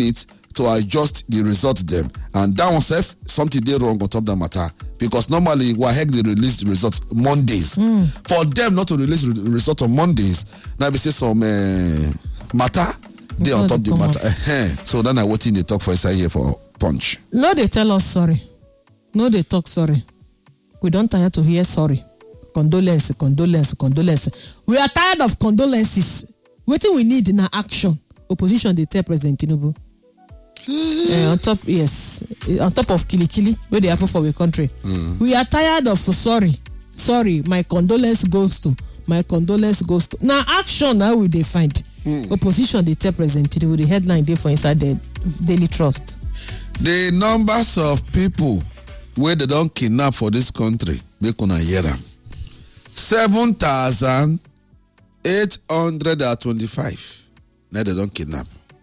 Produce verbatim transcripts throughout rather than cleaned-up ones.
minutes to adjust the result them. And that one self, something they wrong on top of the matter. Because normally, WAEC they release the results Mondays. Mm. For them not to release the result on Mondays, now we say some uh, matter, they on top of the matter. Uh-huh. So then I waiting they talk for inside here for Punch. No, they tell us sorry. No, they talk sorry. We don't tire to hear sorry. Condolence, condolence, condolence. We are tired of condolences. What we need in action. Opposition, they tell President Tinubu. uh, on top, yes, on top of Kili Kili, where they happen for the country. Mm. We are tired of sorry. Sorry, my condolence goes to. My condolence goes to. Now, action, how will they find? Mm. Opposition, they tell President Tinubu, the headline day for inside the Daily Trust. The numbers of people where they don't kidnap for this country, make una hear them. seven thousand eight hundred twenty-five. Now they don't kidnap.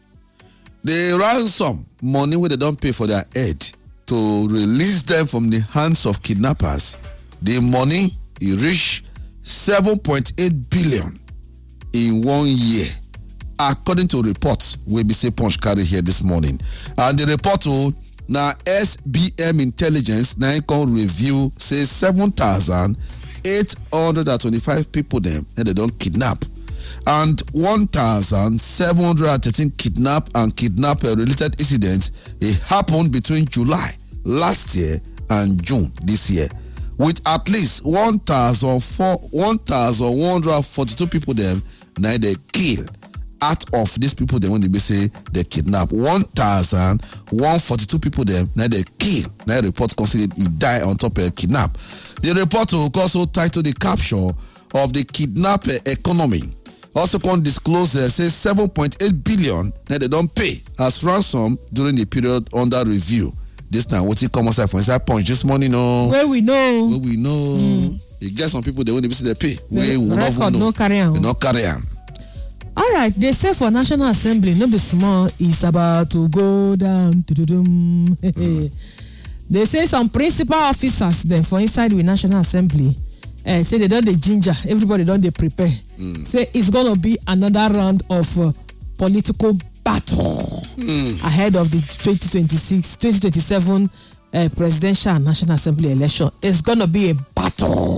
The ransom money where they don't pay for their head to release them from the hands of kidnappers, the money it reached seven point eight billion in one year, according to reports we B C Punch carry here this morning. And the report now S B M Intelligence now can review says seven thousand eight hundred twenty-five people them and they don't kidnap. And one thousand seven hundred thirteen kidnap and kidnap related incidents it happened between July last year and June this year, with at least one thousand one hundred forty-two people them now they kill. Out of these people they when they say they kidnap one thousand one hundred forty-two people them now they kill. Now the report considered he die on top of a kidnap. The report will also title the capture of the kidnap economy. Also can disclose uh, say seven point eight billion that they don't pay as ransom during the period under review. This time what it come outside for inside Punch this morning, no. Where we know. Where we know. Mm. You get some people they when they say they pay. Where we not know. No carry on. They not carry on. All right, they say for National Assembly, no be small, it's about to go down. Mm. They say some principal officers then for inside with National Assembly uh, say they don't the ginger, everybody don't they prepare. Mm. Say it's gonna be another round of uh, political battle mm. ahead of the twenty twenty-six, twenty twenty-seven uh, presidential and National Assembly election. It's gonna be a battle.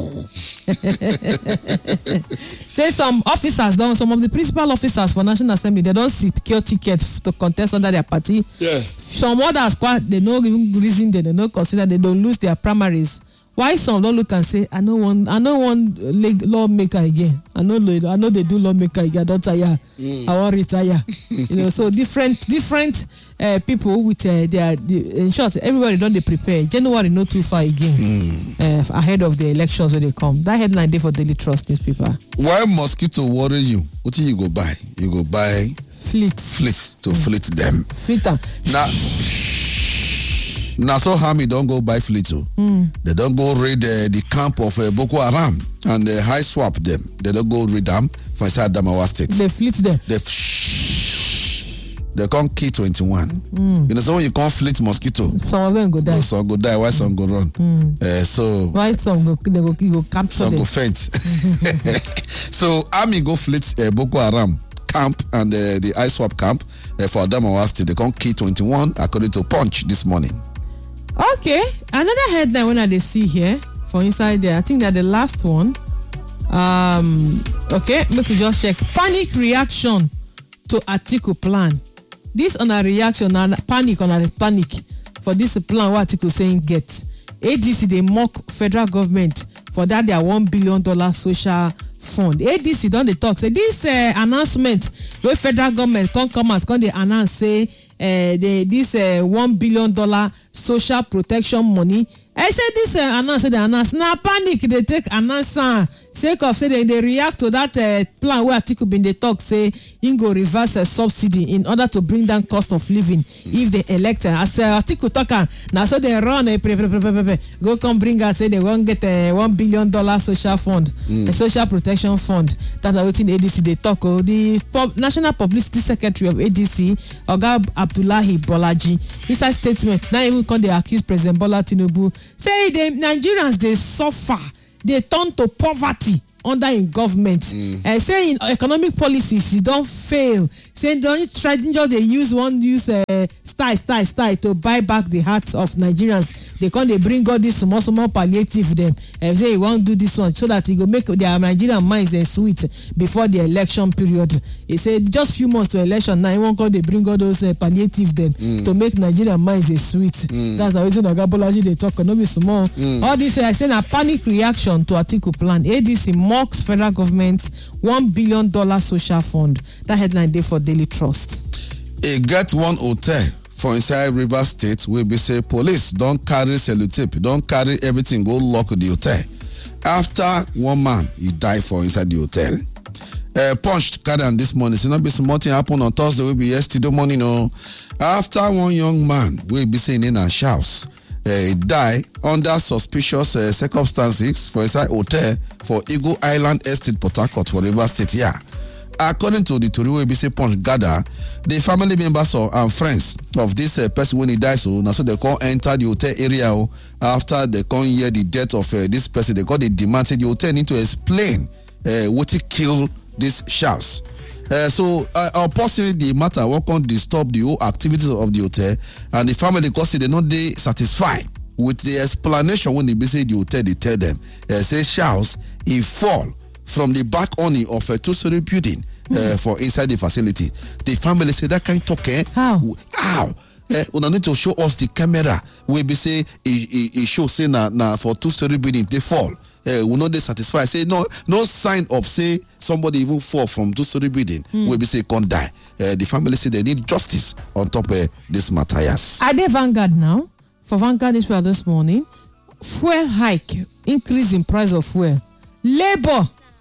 Say some officers, don't, some of the principal officers for National Assembly, they don't secure tickets to contest under their party. Yeah. Some others, quite, they know even reason they, they don't consider they don't lose their primaries. Why some don't look and say, I know one, I know one lawmaker again. I know, I know they do lawmaker again. I don't tire. Mm. I want to retire. You know, so different, different uh, people with uh, their, the, in short, everybody don't they prepare. January not too far again mm. uh, ahead of the elections when they come. That headline day for Daily Trust newspaper. Why mosquito worry you? What do you go buy? You go buy fleet, fleet to mm. fleet them. Fleet. Now. Now, so Hami don't go buy fleet. Mm. They don't go raid uh, the camp of uh, Boko Haram and uh, high swap them. They don't go raid them for inside Adamawa State. They fleet them. They f- they come K twenty-one. Mm. You know, so when you can't fleet mosquito, some of them go die. Some go die. Why some go run? Mm. Uh, so why some go they go go capture some them. go faint. So Army go fleet uh, Boko Haram camp and uh, the high swap camp uh, for Adamawa State. They come K twenty-one according to Punch this morning. Okay, another headline when I they see here for inside there, I think they're the last one. Um, okay, make we just check. Panic reaction to Atiku plan. This on a reaction and panic on a panic for this plan what Atiku saying get. A D C they mock federal government for that their one billion dollar social fund. A D C don't they talk say this uh, announcement where federal government can come out can they announce say uh, they this uh, one billion dollar social protection money. I said this uh, announce they announce now panic they take announce uh, sake of say they, they react to that uh, plan where Atiku been they talk say in go reverse a uh, subsidy in order to bring down cost of living mm. if they elect uh, as uh, Atiku talk uh, now so they run uh, pre, pre, pre, pre, pre, go come bring us say they won't get a uh, one billion dollar social fund mm. a social protection fund that are within A D C they talk oh, the pub, National Publicity Secretary of A D C Oga Abdullahi Bolaji inside statement now even come they accuse President Bola Tinubu say the Nigerians they suffer, they turn to poverty under in government. Mm. Uh, say in economic policies you don't fail. Say don't try just they use one use uh, style style style to buy back the hearts of Nigerians. They come they bring all this small small palliative them. Uh, say you won't do this one so that you go make their Nigerian minds uh, sweet before the election period. He said just few months to election now. He won't come they bring all those uh, palliative them mm. to make Nigerian minds uh, sweet. Mm. That's the reason Agabolaji they talk. No be small. Mm. All this I uh, say a panic reaction to Atiku plan. A D C mocks federal government's one billion dollar social fund. That headline day for Daily Trust. A get one hotel for inside River State will be say police don't carry sellotape, don't carry everything, go lock the hotel. After one man he died for inside the hotel. Uh, punched carry on this morning. So not be something happen on Thursday. Will be yesterday morning. No. After one young man will be saying in a house. Uh, die under suspicious uh, circumstances for inside hotel for Eagle Island Estate, Port Harcourt for River State here. According to the Tori A B C Punch gather, the family members or, and friends of this uh, person when he died, so now so they come enter the hotel area oh, after they come hear the death of uh, this person. They got the demand the hotel need to explain uh, what he killed this Charles. Uh, so, uh, unfortunately, the matter won't come disturb the whole activities of the hotel, and the family, because they not they satisfied with the explanation when they be say the hotel, they tell them, uh, say Charles, he fall from the back only of a two-story building uh, mm. for inside the facility. The family say that kind of talk, eh? How? How? Uh, we need to show us the camera. We be say he, he, he show say na na for two-story building they fall. Uh, we not they satisfied. Say no no sign of say somebody even fall from two-story building. Mm. We be say can't die. Uh, the family say they need justice on top of uh, this matter. Yes. Are they Vanguard now? For Vanguard newspaper this morning, fuel hike, increase in price of fuel. Labour,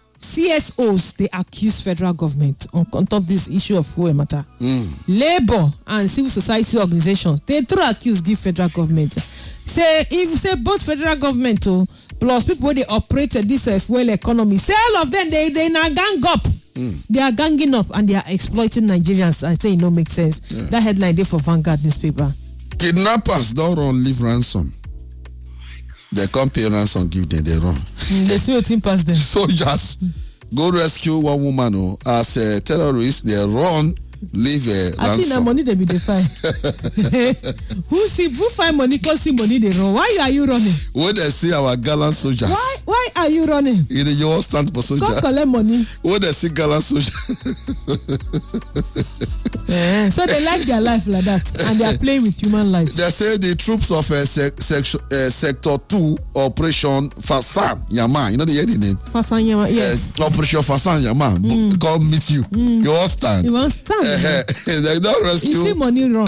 C S Os they accuse federal government on, on top of this issue of fuel matter. Mm. Labour and civil society organizations they throw accuse give federal government. Say if say both federal government oh, plus people where they operate this uh, fuel economy, say all of them they they na gang up. Mm. They are ganging up and they are exploiting Nigerians. I say it no make sense. Yeah. That headline there for Vanguard newspaper. Kidnappers don't run leave ransom. They come pay ransom, give them, they run. Mm, they see what team pass them. Soldiers go rescue one woman oh, as a terrorist. They run, leave a ransom. I think the money they be define. Who see who find money? Cause see money they run. Why are you running? When they see our gallant soldiers. Why why are you running? In your stand for soldiers. Come collect money. When they see gallant soldiers. Yeah. So they like their life like that, and they are playing with human life. They say the troops of uh, sec- sec- uh, Sector Two Operation Fasan Yama. You know the name. Fasan Yama, yes. Uh, Operation Fasan Yama. Mm. Come meet you. Mm. You all stand. You all stand. Uh, they don't rescue. You see money run.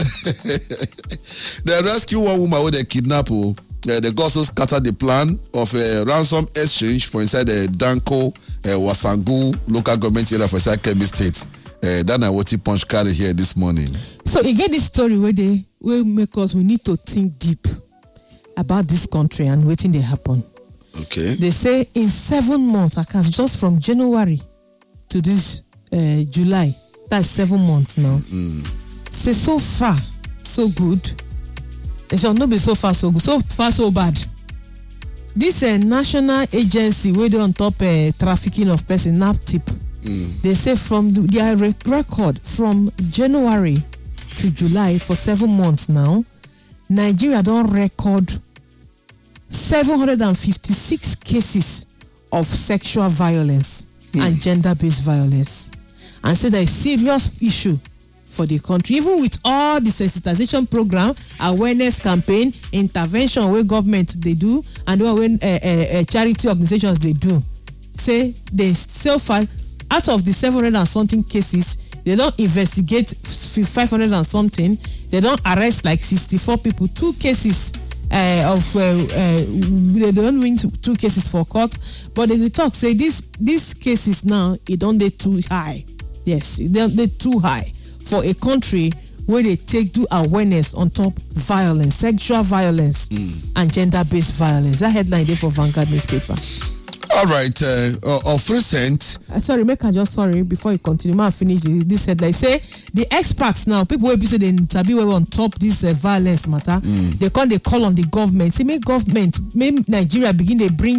They rescue one woman with a kidnap. Uh, they also scatter the plan of a ransom exchange for inside the Danko uh, Wasangu local government area for inside Kebbi State. Uh, that is what he punch carry here this morning. So you get this story where they will make us we need to think deep about this country and waiting they happen. Okay. They say in seven months, I can just from January to this uh, July. That's seven months now. Mm-hmm. Say so far so good. It shall not be so far so good. So far so bad. This uh, national agency where they on top uh, trafficking of person NAPTIP. Mm. They say from the, their record from January to July for seven months now, Nigeria don't record seven hundred fifty-six cases of sexual violence mm. and gender-based violence, and say there is serious issue for the country. Even with all the sensitization program, awareness campaign, intervention where government they do, and when uh, uh, uh, charity organizations they do, say they so far. Out of the seven hundred and something cases, they don't investigate five hundred and something. They don't arrest like sixty-four people. Two cases uh, of uh, uh, they don't win two cases for court, but they talk say this these cases now it don't they too high. Yes, they they too high for a country where they take do awareness on top violence, sexual violence, mm. and gender-based violence. That headline there for Vanguard newspaper. All right, uh, uh, of recent. Uh, sorry, make I just sorry before you continue. I finish this headline. Say the experts now, people will be say they be on top this uh, violence matter. Mm. They call they call on the government. Say make government, make Nigeria begin they bring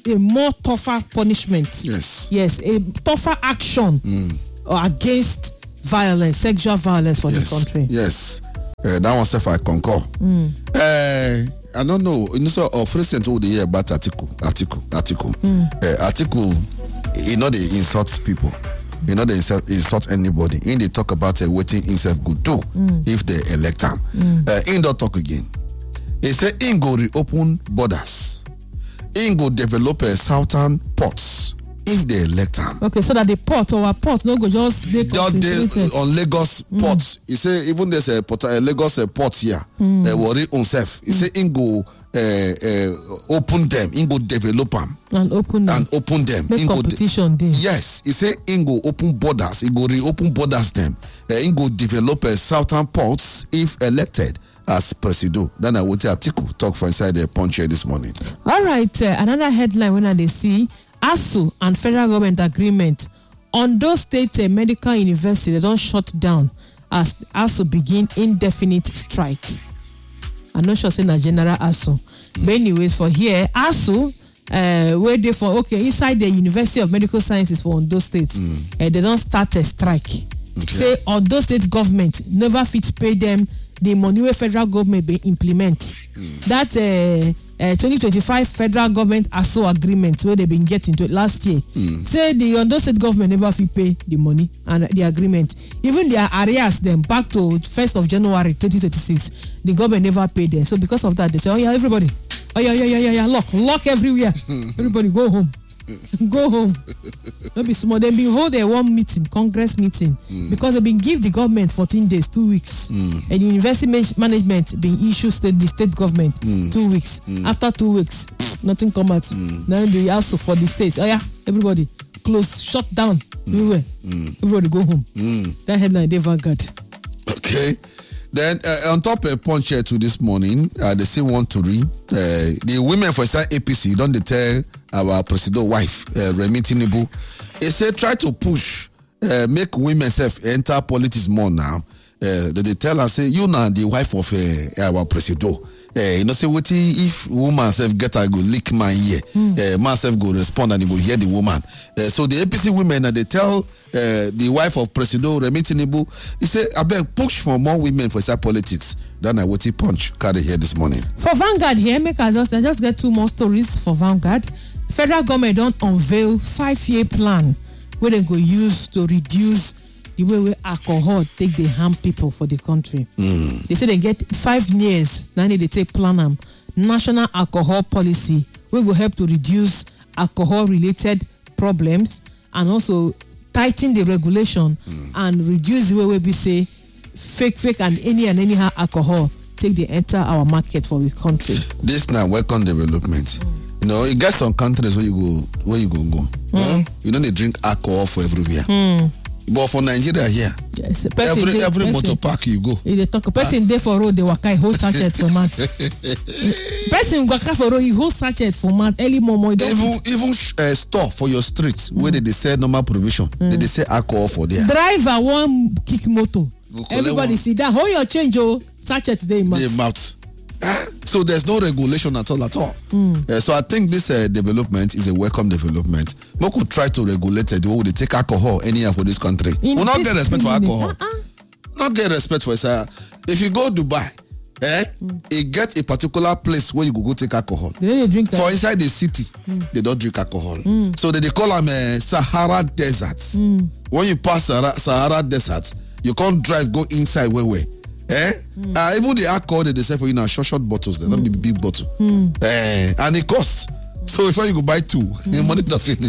a more tougher punishment. Yes. Yes, a tougher action mm. against violence, sexual violence for yes. the country. Yes. Uh, that one self I concur. Mm. Uh, I don't know. You know, so of recent all the year about article, article, article, mm. uh, article. You know, they insult people. You know, they insult, insult anybody. In they talk about uh, what himself could do mm. if they elect him. Mm. Uh, in don't talk again. He say in go reopen borders. In go develop a uh, southern ports if they elect him. Okay, so that the port or our port no go just be concentrated on Lagos mm. ports. He say even there's a, port, a Lagos uh, port here. Mm. Uh, worry himself. He mm. say in go uh, uh, open them. In go develop them and open them and open them. Make in competition de- yes, he say in go open borders. He go reopen borders them. Uh, in go develop a uh, southern ports if elected as Presido. Then I will take article talk for inside the Punch here this morning. All right, uh, another headline when they see A S U and federal government agreement on those state uh, medical university they don't shut down as A S U begin indefinite strike. I'm not sure saying a general A S U, mm. but anyways for here A S U uh, where they for okay inside the University of Medical Sciences for Ondo State, mm. uh, they don't start a strike. Okay. Say Ondo State government never fit pay them the money where federal government be implement. Mm. That uh, uh, twenty twenty-five federal government A S U agreement where they been getting to last year. Mm. Say the Ondo State government never fit pay the money and the agreement. Even their arrears them back to first of January twenty twenty-six, the government never paid them. So because of that, they say, oh yeah, everybody, oh yeah, yeah, yeah, yeah, yeah, lock, lock everywhere. Everybody go home. Go home. Don't be small. They been hold a one meeting, Congress meeting, mm. because they been give the government fourteen days, two weeks, mm. and the university management been issue state the state government mm. two weeks. Mm. After two weeks, nothing come out. Mm. Now they ask for the states. Oh yeah, everybody close, shut down mm. everywhere. Mm. Everybody go home. Mm. That headline they Vanguard. Okay. Then uh, on top of Punch here to this morning, uh, they say want to read uh, the women for inside A P C don't they tell our Presido wife uh, Remi Tinubu. They say try to push, uh, make women self enter politics more now. Uh, they, they tell her say you now the wife of uh, our Presido. Uh, you know say what if woman self get her go lick my ear, mm. uh, man self go respond and he go hear the woman. Uh, so the A P C women and uh, they tell uh, the wife of Presido Remi Tinubu, he say I beg push for more women for inside politics. Then I what Punch carry here this morning. For Vanguard here, make I just I just get two more stories for Vanguard. Federal government don't unveil five-year plan where they go use to reduce the way where alcohol take they harm people for the country. Mm. They say they get five years. Now they take plan them national alcohol policy. We will help to reduce alcohol-related problems and also tighten the regulation mm. and reduce the way we say fake, fake and any and anyhow alcohol take they enter our market for the country. This now welcome development. Mm. You know, you get some countries where you go, where you go go. Mm. Uh, you don't need drink alcohol for everywhere. Mm. But for Nigeria here, yes, every day, every motor park you go. They talk a person there for road, they walk a whole sachet for mat. Person walk for road, you whole sachet for mat. Early momo. Even even uh, store for your streets mm. where they, they sell normal provision, mm. they, they say alcohol for there. Driver one kick motor. Everybody see that. Hold your change, oh sachet they mouth. They mouth. So there's no regulation at all at all. Mm. Uh, so I think this uh, development is a welcome development. We could try to regulate it the way they take alcohol anyhow for this country. We we'll not get respect for alcohol. Uh-uh. Not get respect for it. Uh, if you go Dubai, eh, mm. you get a particular place where you go, go take alcohol. They drink for inside the city, mm. they don't drink alcohol. Mm. So they, they call them uh, Sahara deserts. Mm. When you pass Sahara, Sahara desert, you can't drive, go inside where where. Eh? Mm. Uh, even the alcohol that they sell for you now, short short bottles, they mm. don't be big bottle. Mm. Eh, and it costs. So if you go buy two, mm. your money don't finish.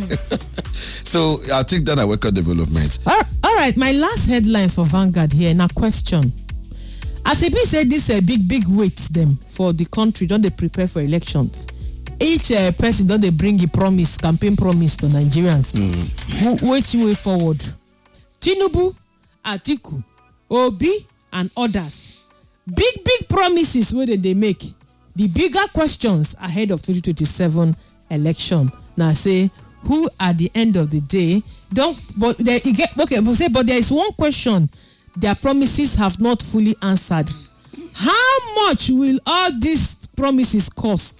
So I think that I work on development. All, all right, my last headline for Vanguard here, now question. As if he said this a uh, big, big weight them for the country, don't they prepare for elections? Each uh, person don't they bring a promise, campaign promise to Nigerians. Mm. Who, which way forward? Tinubu, Atiku, Obi, and others. Big, big promises where did they make? The bigger questions ahead of twenty twenty-seven election. Now say, who at the end of the day, don't, but they get, okay, but say, but there is one question their promises have not fully answered. How much will all these promises cost?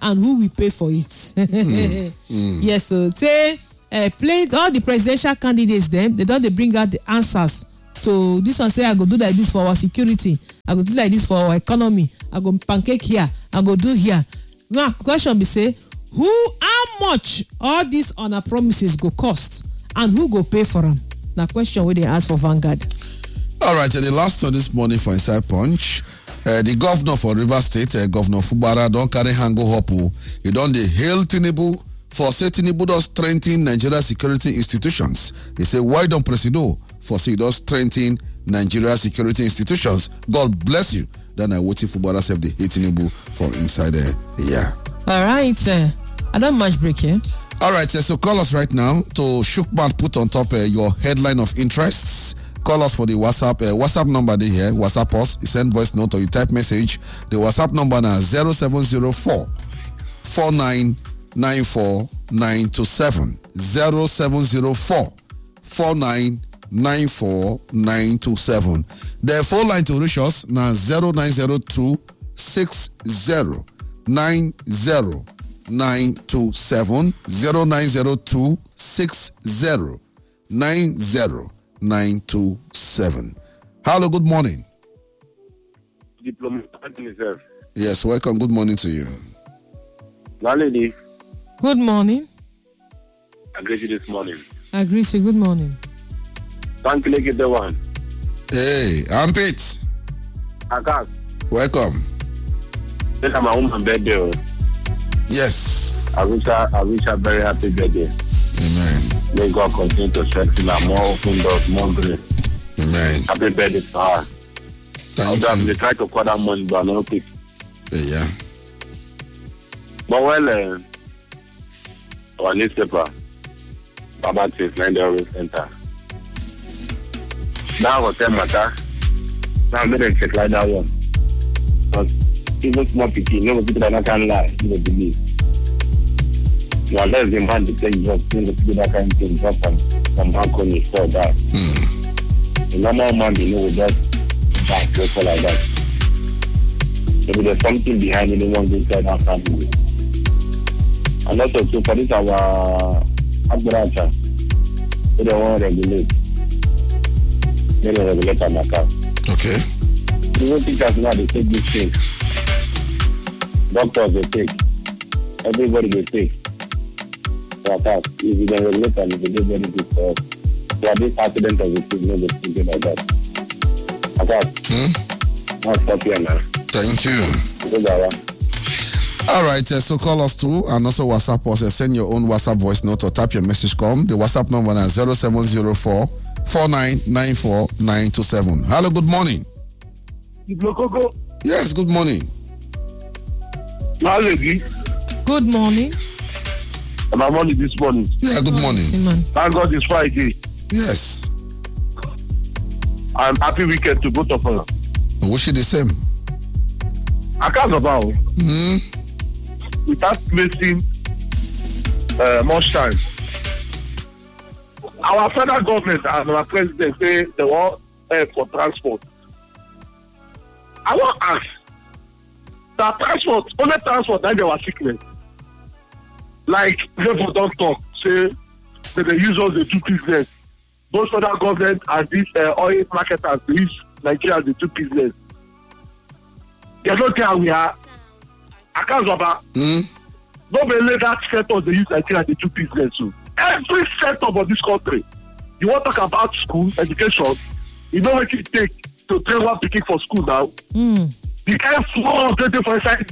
and who will pay for it. mm. Mm. Yes, so say uh, play all the presidential candidates them, they don't they bring out the answers to this one. Say I go do like this for our security, I go do like this for our economy, I go pancake here, I go do here. Now question be say who, how much all these honor promises go cost and who go pay for them? Now question where they ask for Vanguard. All right, and the last one this morning for Inside Punch. Uh, the governor for Rivers State, uh, Governor Fubara, don't carry hango hopu. He don't the hail Tinubu for say Tinubu does strengthen Nigeria security institutions. He say, why don't Presido for say does strengthen Nigeria security institutions? God bless you. Then I wait if Fubara said the hate Tinubu for inside there. Uh, yeah. All right, uh, I don't much break here. All right, uh, so call us right now to Shukman put on top uh, your headline of interests. Call us for the WhatsApp uh, WhatsApp number there here. WhatsApp us. You send voice note or you type message. The WhatsApp number now zero seven zero four, four nine nine four nine two seven. zero seven zero four, four nine nine four nine two seven. The phone line to reach us now zero nine zero two six zero nine zero nine two seven. zero nine zero two six zero nine zero nine two seven. Hello, good morning. Diplomat myself. Yes, welcome. Good morning to you. Lady. Good morning. I greet you this morning. I greet you. Good morning. Thank you, get the one. Hey, I'm Pete. Akas. Welcome. This is my woman's birthday. Yes. I wish her, I wish her very happy birthday. Amen. May God continue to strengthen her, more open doors, more grace. Amen. Happy birthday to her. Thank you. They try to call that money, but no pick. Yeah. But well, uh, our newspaper, Baba says, Nigeria Center. Now, hotel matter. Now, I'm going to check like that one. Because even small people, you know, people that can lie, you don't believe. Now, unless the man to take drugs, you know, people that kind of thing, drop from, from balcony, fall down. Mm. The normal man, you know, will just back, just like that. So there's something behind anyone inside our family. And also, so for this, our Agbaracha, they don't want to regulate. They don't regulate our matter. Okay. Even teachers now, they take this thing. Doctors, they take. Everybody, they take. So, attack. If you don't regulate them, it's a very good for us. So, at this accident of the thing, no, they think like that. Attack. Hmm? I'll stop here now. Thank you. Goodbye. All right, uh, so call us too and also WhatsApp us. Uh, send your own WhatsApp voice note or type your message. Come. The WhatsApp number is zero seven zero four, four nine nine four nine two seven. Hello, good morning. Iblokoko. Yes, good morning. Lady. Good morning. And I'm only this morning. Yeah, good morning. Thank God it's Friday. Yes. I'm happy weekend to both of us. I wish you the same. I can't about Mm-hmm. without wasting uh, much time. Our federal government and our president say they want help for transport. I want to ask that transport, only transport that they were sickness. Like people don't talk, say that they use us the two business. Both federal government and these uh, oil marketers, they use Nigeria as the two business. They don't care how we are. I can't about. Mm. Nobody that sector they use Nigeria as the two business. So every sector of this country, you want to talk about school, education, you know what it takes to train one picking for school now. Mm. The kind of twenty for inside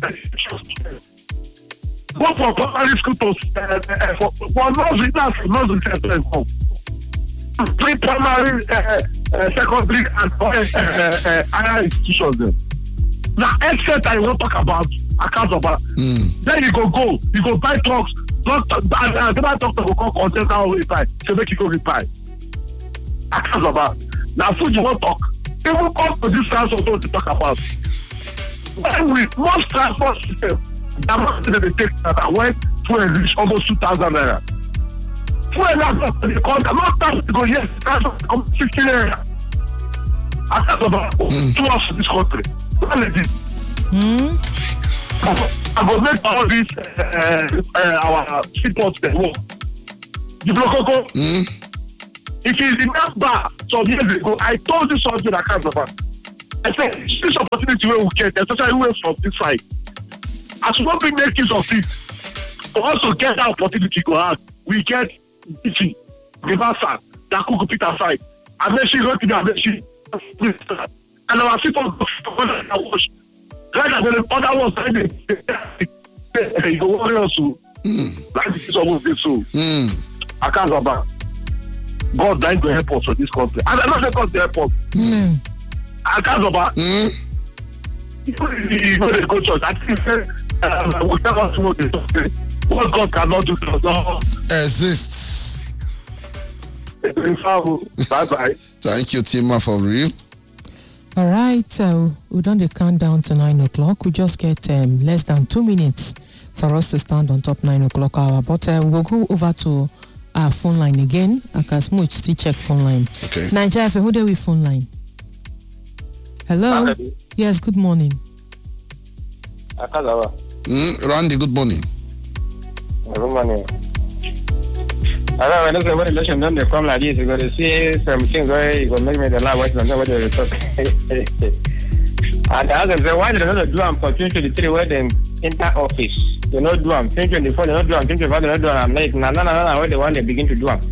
go for primary school to uh, uh, for, for nursery, that's for nursery center home. Three primary, uh, uh, secondary, and uh, uh, uh, higher institutions. There. Now, except I want to talk about accounts about. Mm. Then you go go, you go buy trucks. Doctor, and another doctor will come content how we reply. So make you go reply. Accounts about. Now, food you want to talk. Even come to this transport to talk about. When we most transport system, the amount that they take that I went to reach almost two thousand naira. Fuel now they come, the amount that to go yes, transport come fifty naira. Accounts about two us in this country. What is it? Hmm. I go make all this uh, uh, our seaports dem work. The Blokoko. Mm. If you remember some years ago, I told you something I can't remember. I said, this opportunity where we get, especially where from this side, as we don't make use of it, for us to get that opportunity to have, we get D T, Rivasa, Dakuku Peter side, and then she wrote to me, and then she, and our people go to wash. Right as the other ones, they go warrior so, like this is almost this so. I can't remember. God died to help us for this country. And I'm not going to help us. Mm. I can't remember. Mm. You know the good church. I think uh, whatever small they say, what God cannot do does not Exists. Bye bye. Thank you, Tima, for real. All right, so we done the countdown to nine o'clock. We just get um, less than two minutes for us to stand on top nine o'clock hour. But uh, we'll go over to our phone line again. I can smooth still check phone line. Okay. Nigeria, who do we phone line? Hello. Hello. Yes. Good morning. Akalawa. Mm, Randy, good morning. Good morning. I don't know when this election done they come like this, you're going to see some things where you're going to make me the last voice and know what they're talking. And I asked them, say, why did they not do them for twenty twenty-three where they enter office? They not do them. twenty twenty-four, they not do them. twenty twenty-five, they not do them. I'm like, no, no, no, no, where they want, they begin to do them.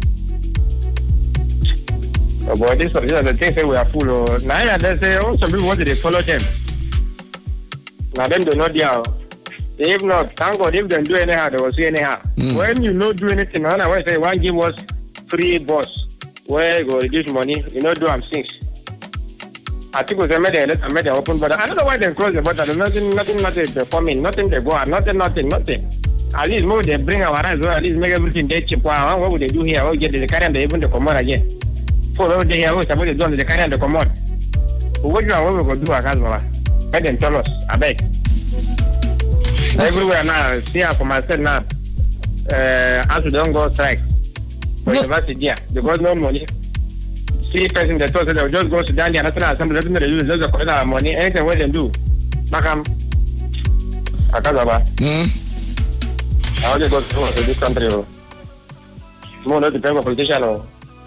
Oh, boy, this, these are the things that we are full of. Now, yeah, they say, oh, some people want to follow them. Now, them, they're not there. If not, thank God, if they do anyhow, they will see anyhow. Mm. When you not do anything, I want to say, one give us free bus where you go reduce money, you know, do them things. I think we made a made an open border. I don't know why they close the border. Nothing, nothing, nothing performing, nothing they go out, nothing, nothing, nothing. At least more they bring our rights, at least make everything they cheap. What would they do here? What get the carry and they even the commode again? For what they here, what supposed to do the carry and the commode? What do you want to do? I can't remember. Let them tell us. I beg. Everywhere now, see for myself now. Uh, as we don't go strike for No. university, yeah, because no money. See, person that told us they'll just go to down the National Assembly, nothing they do, just collect our money, anything what they do. Makam, Akazaba, Mm. I want to go to this country. More not depend on politician. Or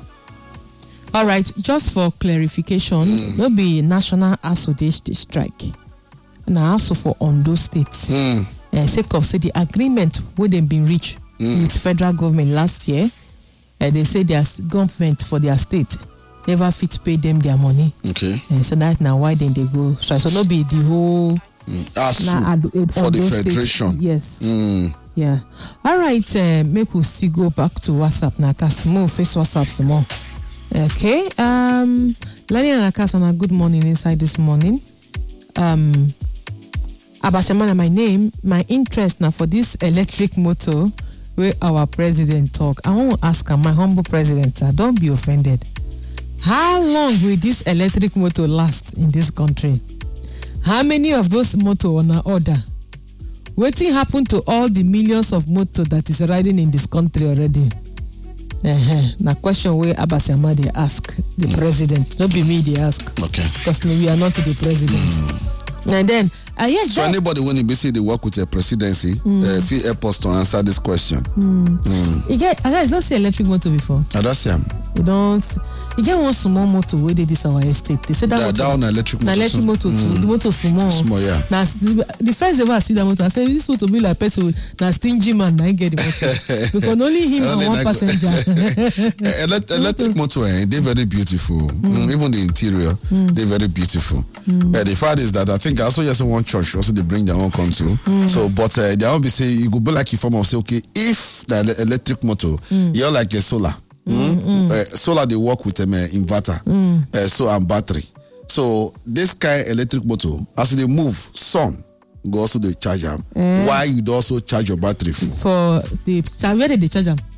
All right, just for clarification, mm. no be national association strike. Now also for Ondo State. Mm. Uh, sake of say the agreement wey dem been reach mm. with federal government last year, uh, they say their government for their state never fit pay them their money. Okay. Uh, so that now why then they go strike. So no be the whole Mm. ASU na, ad, ad, for the Ondo federation. State. Yes. Mm. Yeah. All right. Uh, make we still go back to WhatsApp now. Cause more face WhatsApp some more. Okay. Um, Lenny and Akasana, good morning inside this morning. Um. Abasemana, my name, my interest now for this electric motor where our president talk. I want to ask my humble president, sir, don't be offended. How long will this electric motor last in this country? How many of those motor on our order? Wetin happen to all the millions of motor that is riding in this country already? Uh-huh. Now question where Abasemana they ask the mm. president, not be me they ask. Okay. Because we are not the president. Mm. And then Uh, yes, so anybody when you basically work with a presidency, mm. uh, feel help us to answer this question. Mm. Mm. You get, I guys don't see electric motor before. I don't see them. You don't. You get one small motor where they this our estate. They say that, that motor, down electric motor. electric motor too. Mm. The motor small. Small, yeah. Now the, the first ever I see that motor, I say this motor be like person. Now stingy man, I get the motor because only him only and one like passenger. Electric, electric motor, eh, they're very beautiful. Mm. Mm, even the interior, mm. they're very beautiful. Mm. Uh, the fact is that I think I also just want church also they bring their own control. Mm. So, but uh, they will be say you go be like a form of say okay if the electric motor mm. you're like a solar. Mm. Mm. Uh, solar they work with an um, uh, inverter, mm. uh, so and battery. So this kind of electric motor as they move, some go also they charge them. Mm. Why you do also charge your battery for? For the where did they charge them?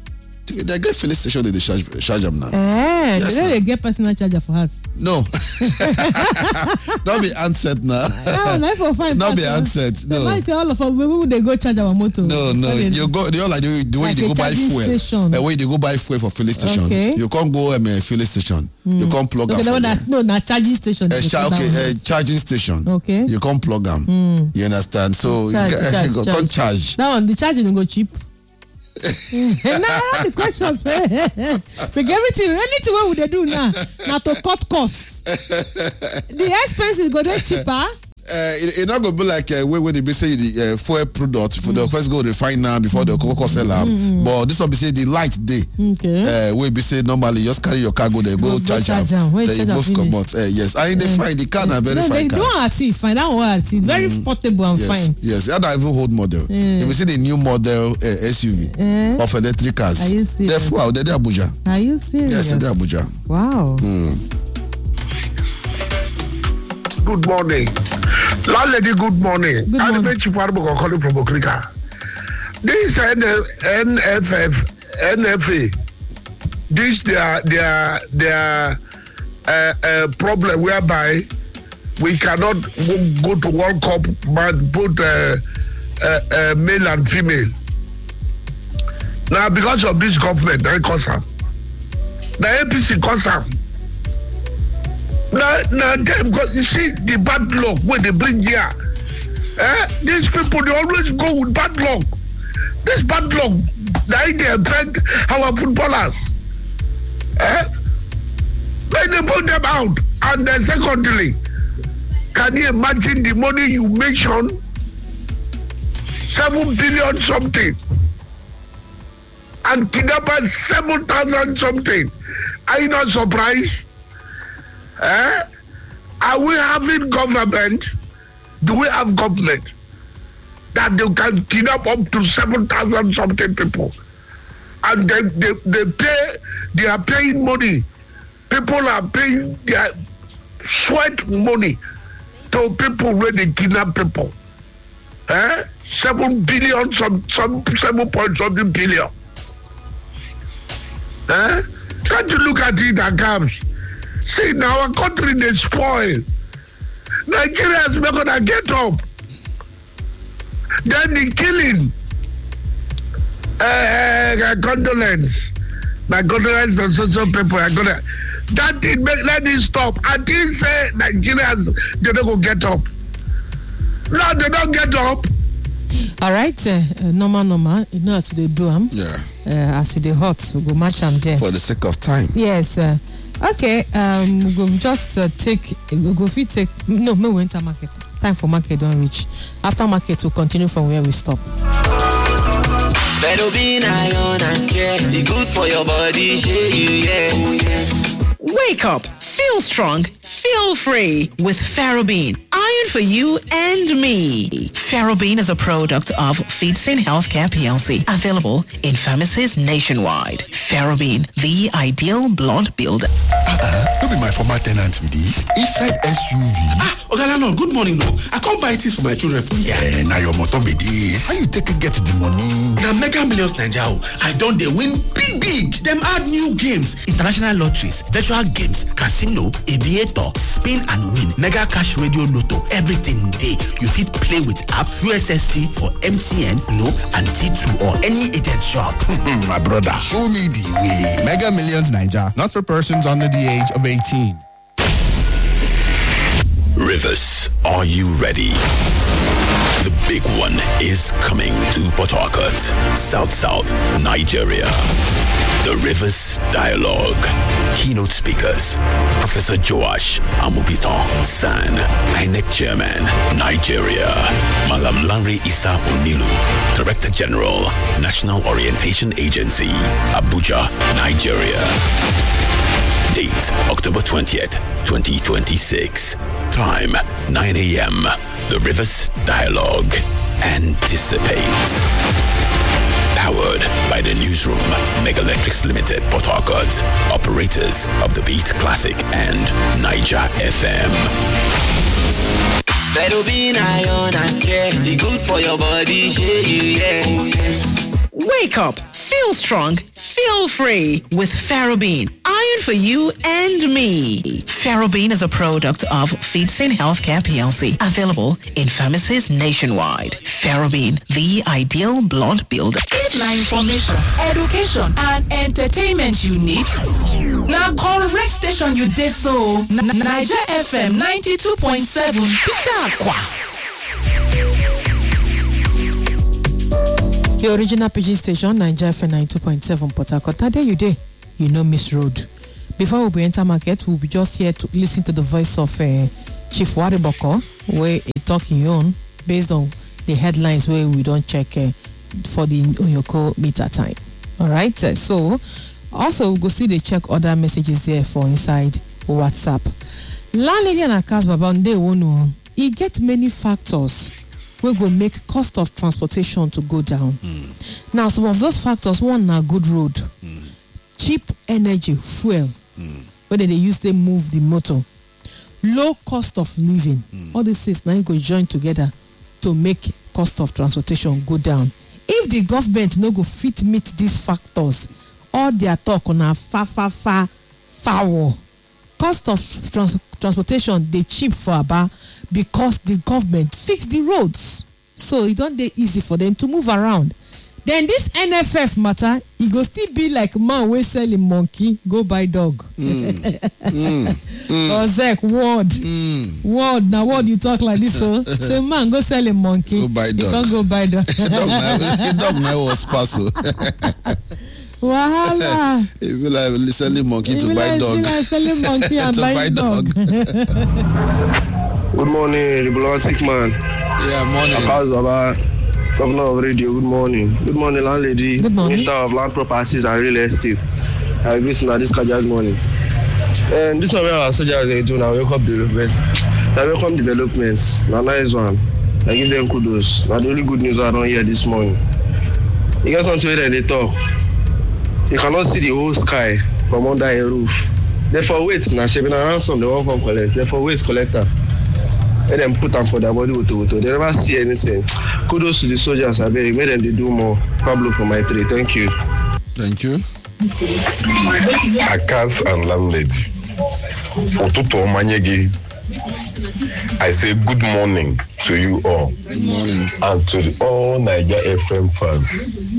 They get filling station in the charge, charge them now. Eh, Yes, they now. don't dey get personal charger for us. No. Not be handset now. No, not for fine. Not be handset. So No. now it's all of us. We will they go charge our motor. No, no. When they- You go. They all like the, the way Like they a go buy charging fuel. station. The way they go buy fuel for filling station. Okay. You can't go um, a filling station. You can't plug Okay, am the for one there. that no, na charging station. A they cha- call okay, that a charging station. Okay. You can't plug them. You understand? So Charge, you, ca- charge, you charge. can't charge. That one, the charging will go cheap. Now the questions, man. Like everything, anything what would they do now? Now to cut costs. The expenses go there cheaper. Uh, it, it not gonna be like uh, where where they be say the uh, fuel product for the first go refine now before the cocoa sell am. But this one be say the light day. Okay. Uh, we be say normally just carry your cargo there go, Go- go charge charge am. am. When you Then you charge both am come out. Uh, yes, I they find the car na very No, fine they car. don't at it. Fine, that one at it. Very portable and Yes, fine. yes. That not even old model. If you see the new model uh, S U V Eh? of electric cars, Are you serious? they're full. They're Abuja. Are you serious? Yes, they're Abuja. Wow. Good morning. Landlady, good morning. Good I'm morning. the chief army calling from Okrika. This N F F, N F A, this their their their uh, uh, problem whereby we cannot go, go to World Cup but put uh, uh, uh, male and female. Now because of this government, they cause am. The A P C cause am. Now, now them, you see the bad luck when they bring here. Eh? These people, they always go with bad luck. This bad luck, they they affect our footballers. Eh? When they put them out, and then secondly, can you imagine the money you mentioned? Seven billion something. And kidnappers seven thousand something. Are you not surprised? Eh? Are we having government? Do we have government that they can kidnap up to seven thousand something people? And they, they, they pay, they are paying money. People are paying their sweat money to people when they kidnap people. Eh? Seven billion, some, some seven point something billion. Eh? Can't you look at it and comes? See, now our country they spoil. Nigerians not gonna get up. Then the killing. Uh, condolence. My condolence to social people. I gonna that thing make let it stop. I didn't say Nigerians they don't go get up. No, they don't get up. All right, uh, uh, normal, normal. You know how to dey do am. Yeah. Uh, as it dey hot, we go match am there. For the sake of time. Yes. Uh, okay. Um, we go just uh, take. We go fit take. No, me we enter market. Time for market don't reach. After market, we'll continue from where we stop. Ferrobin iron and care, it good for your body, shey you yeah. Oh yes. Wake up, feel strong, feel free with Ferrobin. Iron for you and me. Ferrobin is a product of Feedsin Healthcare P L C, available in pharmacies nationwide. Ferrobin, the ideal blood builder. Uh-uh, don't be my former tenant with this. Inside S U V. Ah, Ogalano, good morning, no. I can't buy things for my children for here. Eh, now your motor be this. How you take it get the money? Now Mega Millions Nigeria, I don't they win big, big. Them add new games, international lotteries, virtual games, casino, aviator, spin and win, Mega Cash Radio Lotto, everything day. You fit play with app, U S S D for M T N, Glo, and T two or any agent shop. My brother, show me the way. Mega Millions Nigeria, not for persons under the age of eighteen. Rivers, are you ready? The big one is coming to Port Harcourt, South South, Nigeria. The Rivers Dialogue. Keynote speakers, Professor Joash Amubiton San, I N E C Chairman, Nigeria. Malam Lanre Issa Onilu, Director General, National Orientation Agency, Abuja, Nigeria. Date, October twentieth, twenty twenty-six. Time, nine a.m. The Rivers Dialogue. Anticipate. Powered by the newsroom, Mega Electrics Limited, Port Harcourt. Operators of the Beat Classic and Niger F M. Ferrobin iron and care, it good for your body, shey you yeah. Oh yes. Wake up, feel strong, feel free with Ferrobene. Iron for you and me. Ferrobene is a product of Feedsin Healthcare P L C. Available in pharmacies nationwide. Ferrobene, the ideal blood builder. If na information, education, and entertainment you need, na correct station you dey so. Naija F M ninety-two point seven Peter Akwa. The original P G station, Naija F M ninety-two point seven Port Harcourt. Now there you dey, you know Miss Road. Before we enter market, we'll be just here to listen to the voice of uh, Chief Wariboko, where he talking on based on the headlines where we don't check uh, for the Oyoko meter time. All right. Uh, so also we'll go see the check other messages here for inside WhatsApp. Landlady and Akas Baba Nde Wonu, he get many factors we go make cost of transportation to go down. Mm. Now, some of those factors, one na good road, mm. cheap energy, fuel, mm. whether they use they move the motor, low cost of living. Mm. All these things now you go join together to make cost of transportation go down. If the government no go fit meet these factors, all their talk on a fa fa fa foul. Cost of trans- transportation they cheap for Aba because the government fix the roads, so it don't dey easy for them to move around. Then this N F F matter, it go still be like man we sell a monkey go buy dog. Mm. mm. mm. Ozek word, mm. word now word you talk like this so say man go sell a monkey, go buy dog. You can't go buy dog. dog now, dog now was parcel. Wahala. If you like selling monkey to buy like, dog. Like selling monkey and buy dog. Good morning, the Blotic man. Yeah, morning. Abbas Baba, Governor of Radio. Good morning. Good morning, landlady. Good morning. Minister of Land Properties and Real Estate. I listen to this Kaja's morning. And this one where our soldiers they do now welcome development. Now welcome developments. Now nice one. I give them kudos. Now the only good news I don't hear this morning. You guys want to hear they talk. You cannot see the whole sky from under a roof. Therefore, wait. Now, she been around some, they won't come collect. Therefore, wait, collector. Let them put them for their body. They never see anything. Kudos to the soldiers. I beg. Make them they do more. Pablo for my tree. Thank you. Thank you. Akas and landlady. Otuto Manyegi. I say good morning to you all. Good morning. And to the, all Naija F M fans.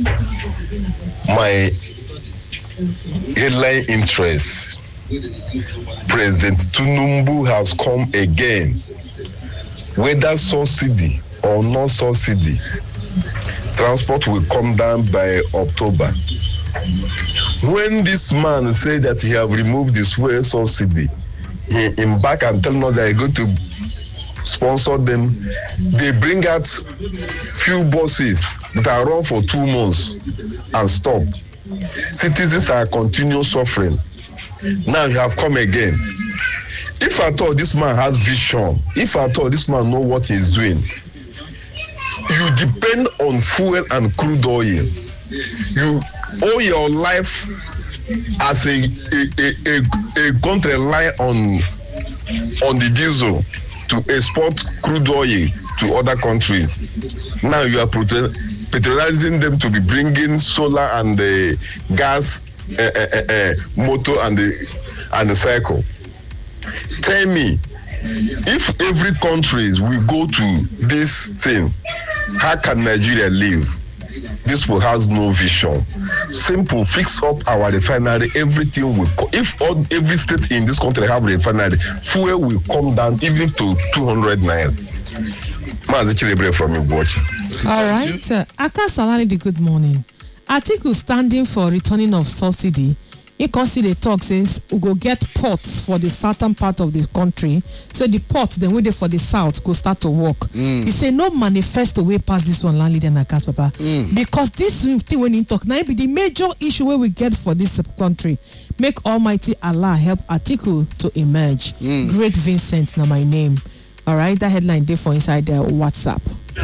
My headline interest, President Tinubu has come again. Whether subsidy or no subsidy, transport will come down by October. When this man said that he have removed this fuel subsidy, he came back and telling us that he's going to sponsor them. They bring out few buses that are run for two months and stop. Citizens are continuing suffering. Now you have come again. If at all this man has vision, if at all this man know what he's doing, you depend on fuel and crude oil. You owe your life as a a, a, a, a country rely on on the diesel to export crude oil to other countries. Now you are patronizing them to be bringing solar and the gas, uh, uh, uh, motor and the and the cycle. Tell me, if every country will go to this thing, how can Nigeria live? This will has no vision. Simple, fix up our refinery. Everything will. Co- if all every state in this country have refinery, fuel will come down even to two hundred naira. From you watch. All right, uh, Aka Salari, good morning. Article standing for returning of subsidy. You can see the talk says we go get ports for the southern part of the country. So the ports then wait for the south go start to work. Mm. He say no manifesto way past this one landlady and Akas Papa. Mm. Because this thing when you talk now be the major issue where we get for this country. Make Almighty Allah help Article to emerge. Mm. Great Vincent, now my name. All right, that headline there for inside the WhatsApp.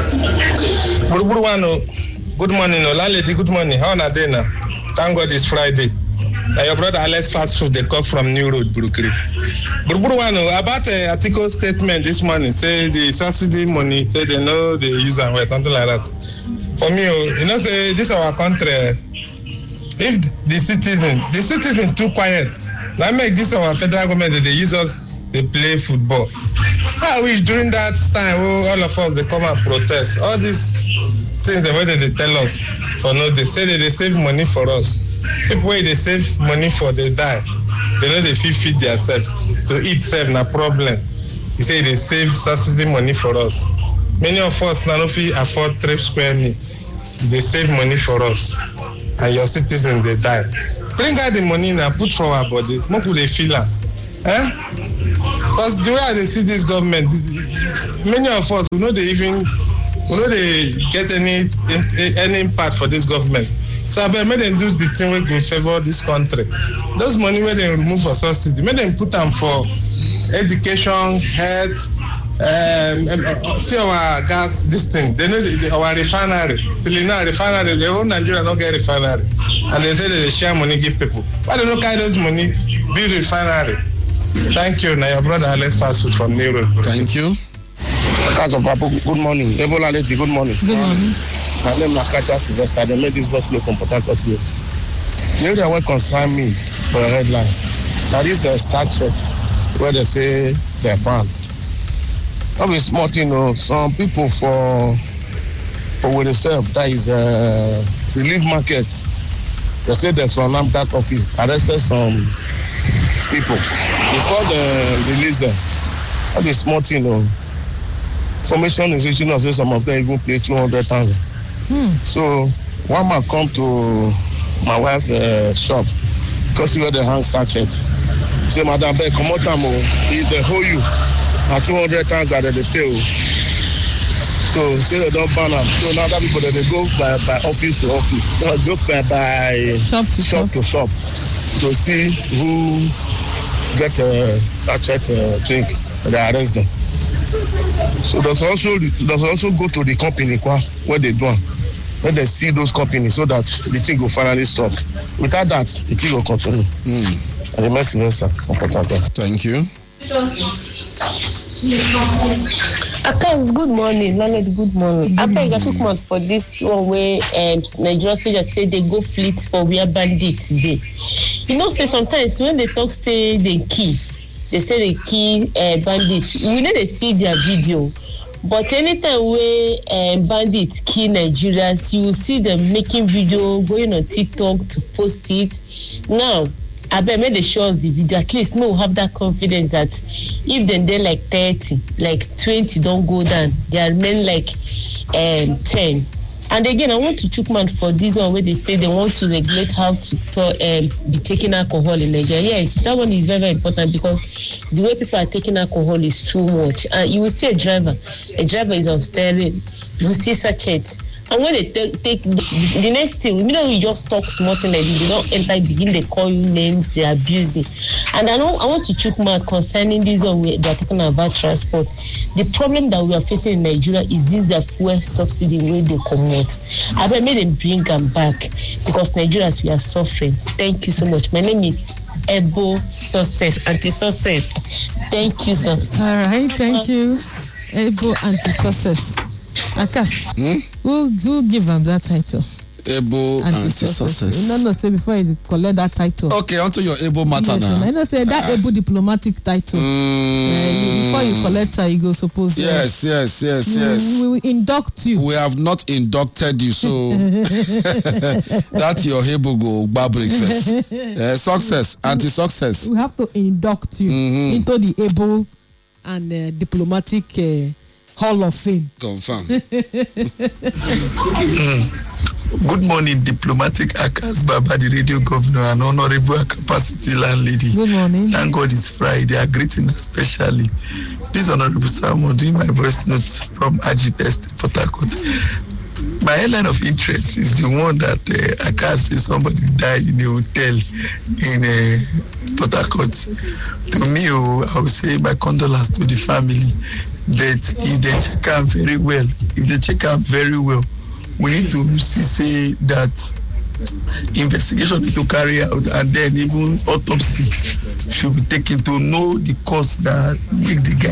Good morning, landlady. Good morning. How are you now? Thank God it's Friday. Now your brother Alex Fast Food, they come from New Road, Brooklyn. Burburuano, about the article statement this morning, say the subsidy money, say they know they use and well, something like that. For me, you know, say this our country, if the citizen the citizen too quiet na make this our federal government dey use us dey play football. I wish during that time wey all of us dey come and protest all these things dem wey dem dey tell us for no dey say they dey save money for us. People wey dey save money for dey die, they no dey fit feed theirself. To eat sef na problem. He say they save subsidy money for us. Many of us now no fit afford three square meal. They save money for us, and your citizens they die. Bring out the money now, put for our body. Make we dey feel am, eh? Because the way I dey see this government, many of us we no dey even we no dey get any any impact for this government. So I bet make them do the thing wey go favour this country. Those money wey dem remove for subsidy, make them put them for education, health. Um, um, see our gas, this thing. They know the, the, our refinery. Till now, refinery. The whole Nigeria don't get refinery, and they say that they share money, give people. Why they don't carry those money, build refinery? Thank you. Now your brother Alex Fast Food from New Road. Thank you. Council Papu, good morning. Ebola lady, good morning. Good morning. My name is Nakacha Sylvester. They made this buffalo from Port Harcourt. The area where concern me for a headline. Now this is a sachet where they say they're banned. That is smart, you know. Some people for for with themselves, that is a relief market. They say they're from NAMDAC office, arrested some people before they release them. That is smart, you know. Information is reaching us, some of them even pay two hundred thousand. Hmm. So one man come to my wife's uh, shop because where they hang sachet. He say, Madam, Beck, come out, they hold you. At two hundred times that they pay. So say they don't ban them. So now that people they go by, by office to office. They go by, by shop to shop. shop to shop to see who get a sachet uh, drink. They arrest them. So there's also there's also go to the company where they do when they see those companies so that the thing will finally stop. Without that, the thing will continue. Mm. And the message, sir. Thank you. Akaz, good morning. Leonard, good morning. I beg I took months for this one where um, Nigerian soldiers say they go fleet for where bandits today. You know, say sometimes when they talk, say they key, they say they key uh, bandits. We know they see their video. But anytime where um, bandits kill Nigerians, you will see them making video, going on TikTok to post it. Now, I bet when they show us the video, at least we'll have that confidence that if then they're like thirty, like twenty don't go down, they are men like um, ten. And again, I want to chook man for this one where they say they want to regulate how to, to um, be taking alcohol in Nigeria. Yes, that one is very, very important because the way people are taking alcohol is too much. And you will see a driver, a driver is on steering, you will see sachet. And when they take, take the, the next thing, you know, we just talk small thing like this, they don't enter, begin, they call you names, they abuse it. And I know I want to chook mouth concerning this one where they're talking about transport. The problem that we are facing in Nigeria is this the fuel subsidy where they promote. I bet may them bring them back because Nigerians, we are suffering. Thank you so much. My name is Ebo Success, Anti-Success. Thank you, sir. All right, thank you. Ebo Anti-Success. Akas, hmm? who who give him that title? Ebo Anti-Success. No, no, say before you collect that title. Okay, onto your Ebo matter yes, now. I know say that uh, Ebo diplomatic title. Mm, uh, before you collect her, you go suppose. Yes, uh, yes, yes, we, yes. We will induct you. We have not inducted you, so that's your Ebo go bar breakfast. Uh, success, Anti-Success. We have to induct you mm-hmm. into the Ebo and uh, diplomatic. Uh, Hall of Fame. Confirm. Good morning, diplomatic Akas Baba, the radio governor, and honorable capacity landlady. Good morning. Thank God it's Friday. I greet you especially. This honorable Salmon doing my voice notes from A G P S Port Harcourt. My headline of interest is the one that uh, Akas says somebody died in a hotel in uh, Port Harcourt. To me, oh, I would say my condolences to the family. But if they check out very well, if they check out very well, we need to see say that investigation need to carry out, and then even autopsy should be taken to know the cause that make the guy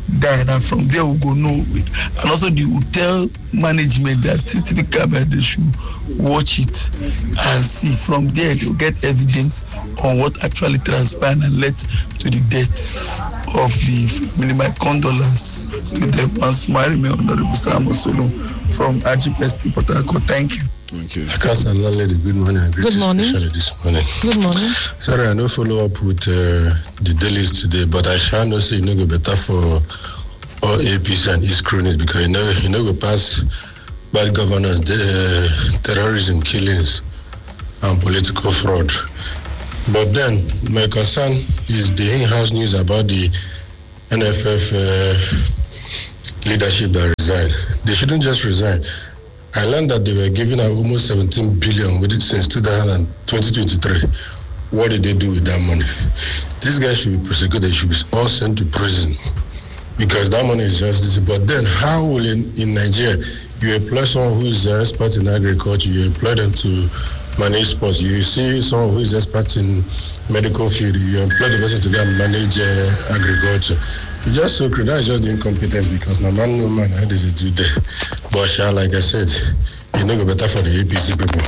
died, and from there we go know. And also the hotel management, they are C C T V camera, they should watch it and see. From there they will get evidence on what actually transpired and led to the death of the family. My condolence to them. Once marry me, Honorable Sam Osolo from R G P S T Port Harcourt. Thank you. Thank you. Akas and landlady, good morning. And good morning. Especially this morning. Good morning. Sorry, I no follow up with uh, the dailies today, but I shall not say you know go better for all A P C and East Cronies because you know you know go pass bad governance, uh, terrorism, killings, and political fraud. But then my concern is the in-house news about the N F F uh, leadership that resigned. They shouldn't just resign. I learned that they were giving out almost seventeen billion with it since twenty twenty-three. What did they do with that money? These guys should be prosecuted. They should be all sent to prison because that money is just this. But then, how will in, in Nigeria you employ someone who is an expert in agriculture? You employ them to manage sports. You see someone who is expert in medical field. You employ the person to go and manage uh, agriculture. It's just so crazy. That's just the incompetence because my man, no man, how did they do that? But Sha, like I said, you know go better for the A P C people.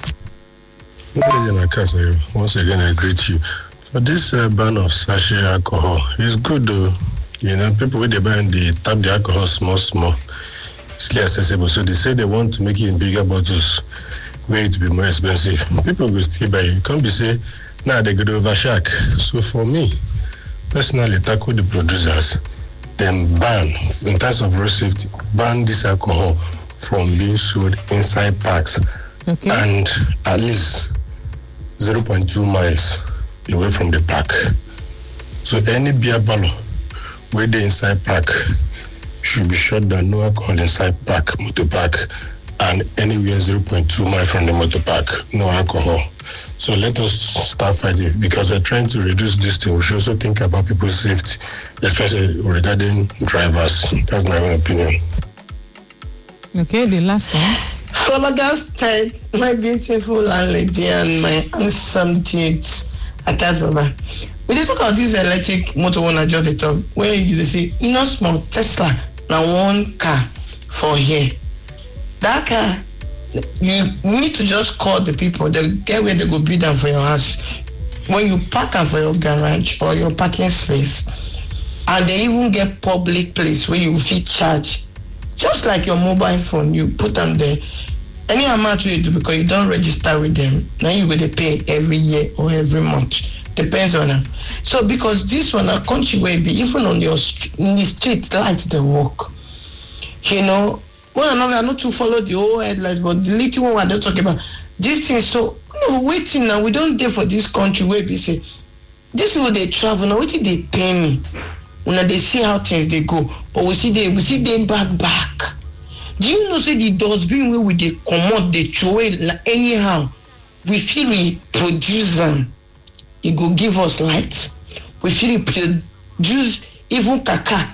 Once again, I greet you. For this uh, ban of sachet alcohol, it's good though. You know, people with the ban, they tap the alcohol small, small. It's less accessible. So they say they want to make it in bigger bottles where it will be more expensive. People will still buy it. You can't be say, now nah, they go to overshark. So for me, personally, tackle the producers, then ban, in terms of road safety, ban this alcohol from being sold inside parks okay. and at least zero point two miles away from the park. So any beer bottle where they inside park should be shut down, no alcohol inside park, motor park, and anywhere zero point two miles from the motor park, no alcohol. So let us start fighting because we're trying to reduce this thing. We should also think about people's safety, especially regarding drivers. That's my own opinion. Okay, the last one. From that state, my beautiful landlady and my handsome dude, Akas Baba. We did talk about this electric motor one I just talk where you say, you know, small Tesla, now one car for here. That car, you need to just call the people, they get where they go bid them for your house. When you park them for your garage or your parking space, and they even get public place where you fit charge. Just like your mobile phone, you put them there. Any amount you do because you don't register with them, now you will pay every year or every month. Depends on them. So because this one, a country where be even on your st- in the street lights they walk. You know, one another not to follow the whole headlights, but the little one I don't talk about this thing. So no waiting now. We don't dare for this country where we say this is where they travel now. Waiting they pay me. When they see how things they go, but we see they we see them back back. Do you know say the dustbin where we they come out, they throw it like anyhow? We feel we produce them. It go give us light. We feel we produce even caca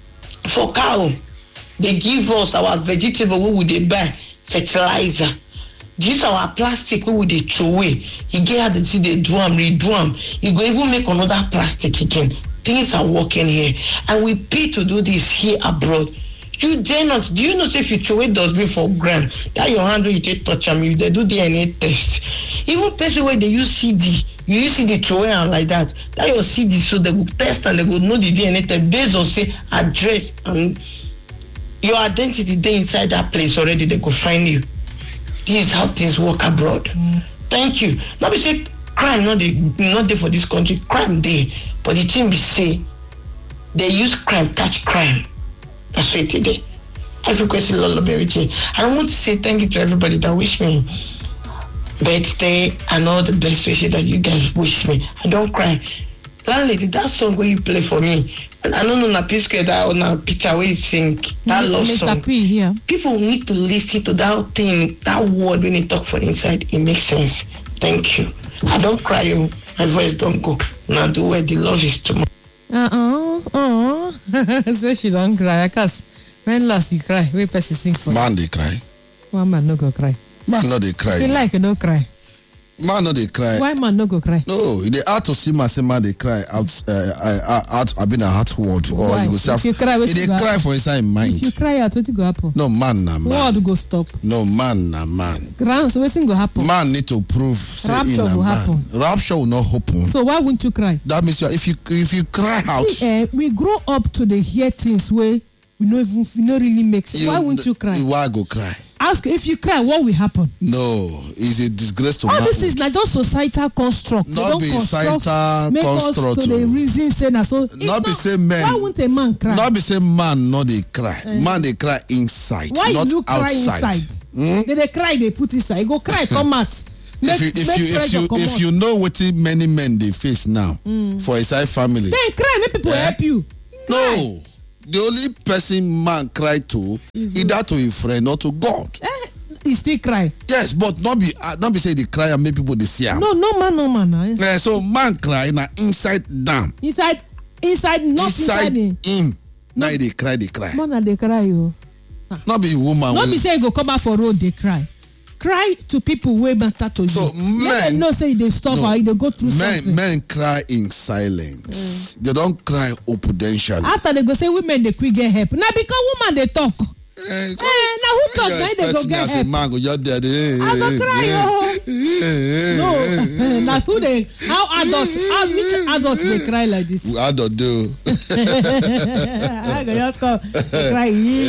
for cow. They give us our vegetable where we they buy fertilizer. This our plastic where we they throw away. He get how they see they drum, redrum. You go even make another plastic again. Things are working here, and we pay to do this here abroad. You dare not. Do you know say if you throw it dustbin for ground, that your hand will take touch them if they do D N A test. Even person where they use C D, you use C D throw it like that. That your C D, so they will test and they will know the D N A test based on say address and your identity. They inside that place already. They could find you. This is how things work abroad. Mm. Thank you. Not be say crime not they not there for this country. Crime there. But the thing we say, they use crime, catch crime. That's what it is. I request a lot of everything. I want to say thank you to everybody that wish me birthday and all the best wishes that you guys wish me. I don't cry. Landlady, that song where you play for me, and I don't know na Pisco that or na Peter where you sing that love song. Mister P, yeah. People need to listen to that thing, that word when they talk for inside. It makes sense. Thank you. I don't cry. You. My voice don't go. Now do where the love is too much. Uh-uh. Uh-uh. Say she don't cry. Cause when last you cry, we person sing for man they cry. One man no go cry. Man no they cry. You like no cry. Man no dey cry. Why man no go cry? No, they hard to see man say man dey cry out uh, uh, out I been a hot word or Why? you go say If you cry, he dey cry for inside him mind. If you cry out, wetin go happen? No man na man. Word go stop. No man na man. Ground, so wetin go happen? Man need to prove say he Rapture na will man. happen. Rapture will not happen. So why wouldn't you cry? That means you if you if you cry out. See, eh, we grow up to the hear things where we no even we no really make sense. You, Why wouldn't you cry? Why go cry? Ask if you cry, what will happen? No, it's a disgrace to All man. this is like just societal construct. They Not don't be construct, societal make construct. us to the reason say na so. It's Not be say men. Why wouldn't a man cry? Not be say man no dey cry. Eh. Man dey cry inside, Why not you cry outside. inside? Hmm? They dey cry, they put inside. You go cry, come out. Make, if you if make you if pressure you comot. if you know wetin many men dey face now Mm. for inside family. Then cry, make people help you. No, the only person man cry to either to a friend or to God. Eh, he still cry. Yes, but not be uh, not be say they cry and make people dey see am. No, no man, no man. Eh. Eh, so man cry na inside down. Inside, inside, not inside. Inside inside him. Now he dey cry, dey cry. Man, na dey cry yo. Not be woman. Not wey- be say you go come out for road, they cry. Cry to people wey matter to So, you. Let men- them know say they suffer, No. you dey go through men something. men cry in silence. They don't cry opudentially. After they go say women dey quick get help. Na because woman dey talk. Eh, na who talk na him dey go me get as a help. man go just there. dey- I go cry yo. No, na who dey how adults how which adults dey cry like this? We adult do. I go just come cry.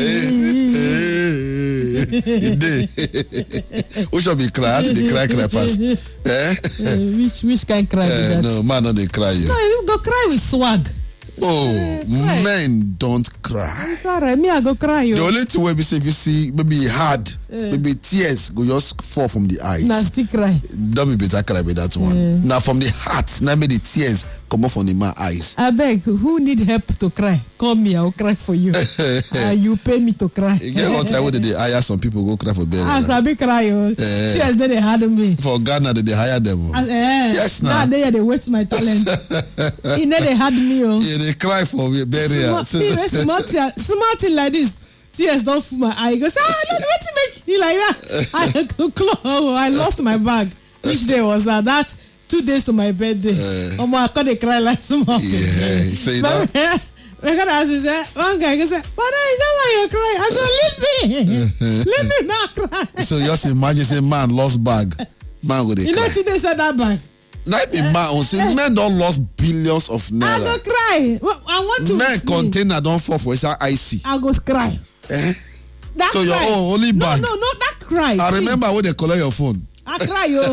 E dey. Who should be cry? How did they cry cry pass? Eh? Eh, which which kind cry be Eh, that? no, man no dey cry No, you. you go cry with swag. Oh, men don't cry. It's alright, me I go cry yo. The only thing wey be say if you see maybe hard, Eh. maybe tears go just fall from the eyes. Na still cry. Don't be better cry with that one. Eh. Now from the heart, now make the tears come out from the man eyes. Abeg, who need help to cry? Call me, I will cry for you. uh, you pay me to cry. You get one time when they hire some people go cry for burial. I sabi cry yo. Eh. Tears dey dey hard me. For Ghana, they, they hire them. oh. As- eh, Yes, now now. they dey waste my talent. E no dey hard me o. Yeah, they cry for burial. Small, see, wey small tear, small thing like this. Tears don full my eye. You go say, ah, no, wetin make you like that? I go close. Oh, I lost my bag. Which day was that? That two days to my birthday. Omo, I come dey cry like small. Yeah, so you know. My God ask me, say, one guy go say, but is that why you're crying? I said, leave me. Leave me not cry. So just imagine say man lost bag. Man go dey You know, cry. today said that bag. Now be man, oh, say men don't lost billions of I naira. go cry. Well, I want to. Men see. container don't fall for inside I C. I go cry. Eh? That So your cry. own only bag. No, no, no, that cry. I See, remember when they collect your phone. I cry, yo.